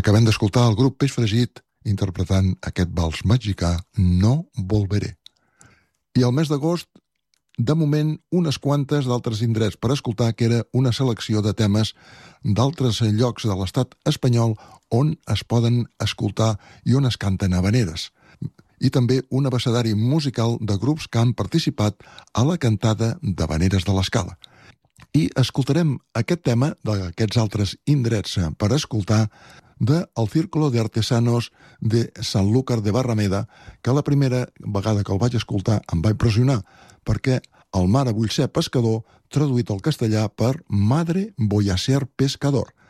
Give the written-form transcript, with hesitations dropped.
Acabem d'escoltar el grup Peix Fregit interpretant aquest vals mexicà No Volveré. I al mes d'agost, de moment, unes quantes d'altres indrets per escoltar, que era una selecció de temes d'altres llocs de l'estat espanyol on es poden escoltar i on es canten habaneres. I també un abecedari musical de grups que han participat a la cantada d'habaneres de l'Escala. I escoltarem aquest tema d'aquests altres indrets per escoltar del Círculo de Artesanos de Sanlúcar de Barrameda, que la primera vegada que el vaig escoltar em va impressionar, perquè el Mare vull ser pescador, traduït al castellà per Madre voy a ser pescador.